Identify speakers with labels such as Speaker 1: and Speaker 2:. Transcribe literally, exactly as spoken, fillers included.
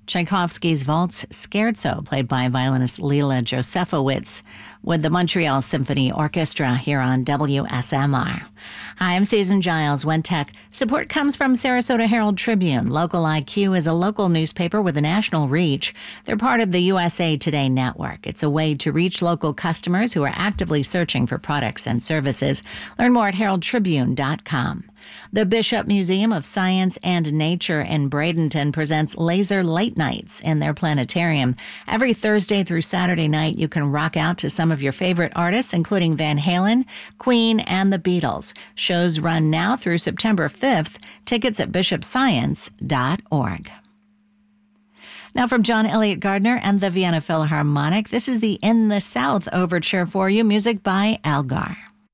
Speaker 1: Tchaikovsky's Waltz Scherzo, played by violinist Lila Josefowitz, with the Montreal Symphony Orchestra here on W S M R. Hi, I'm Susan Giles, WenTech. Support comes from Sarasota Herald Tribune. Local I Q is a local newspaper with a national reach. They're part of the U S A Today network. It's a way to reach local customers who are actively searching for products and services. Learn more at herald tribune dot com. The Bishop Museum of Science and Nature in Bradenton presents Laser Late Nights in their planetarium. Every Thursday through Saturday night, you can rock out to some of your favorite artists, including Van Halen, Queen, and the Beatles. Shows run now through September fifth. Tickets at bishop science dot org. Now from John Elliott Gardner and the Vienna Philharmonic, this is the In the South overture for you, music by Algar.